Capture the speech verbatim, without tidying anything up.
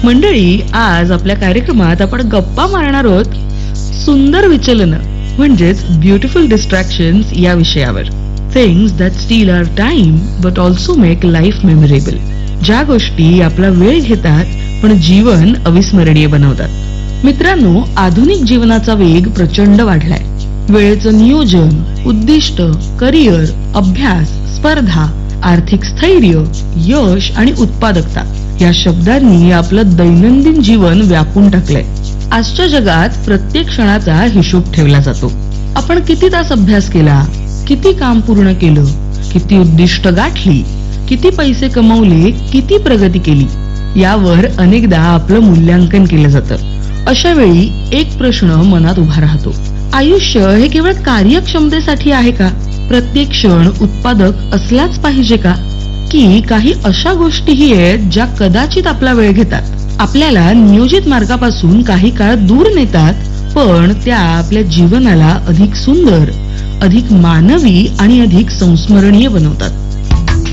मंडळी, आज आपल्या कार्यक्रमात आपण गप्पा मारणार आहोत सुंदर विचलन म्हणजेच ब्युटिफुल डिस्ट्रॅक्शन्स या विषयावर. Things that steel our time but also make life memorable. ज्या गोष्टी आपला वेळ घेतात पण जीवन अविस्मरणीय बनवतात. मित्रांनो, आधुनिक जीवनाचा वेग प्रचंड वाढलाय. वेळेचं नियोजन, उद्दिष्ट, करिअर, अभ्यास, स्पर्धा, आर्थिक स्थैर्य, यश आणि उत्पादकता या शब्दांनी आपलं दैनंदिन जीवन व्यापून टाकलंय. आजच्या जगात प्रत्येक क्षणाचा हिशोब ठेवला जातो. आपण किती तास अभ्यास केला, किती काम पूर्ण केलं, किती उद्दिष्ट गाठली, किती पैसे कमवले, किती प्रगती केली, यावर अनेकदा आपलं मूल्यांकन केलं जातं. अशा वेळी एक प्रश्न मनात उभा राहतो. आयुष्य हे केवळ कार्यक्षमतेसाठी आहे का? प्रत्येक क्षण उत्पादक असलाच पाहिजे का? की काही अशा गोष्टीही आहेत ज्या कदाचित आपला वेळ घेतात, आपल्याला नियोजित मार्गापासून काही काळ दूर नेतात, पण त्या आपल्या जीवनाला अधिक सुंदर, अधिक मानवी आणि अधिक संस्मरणीय बनवतात.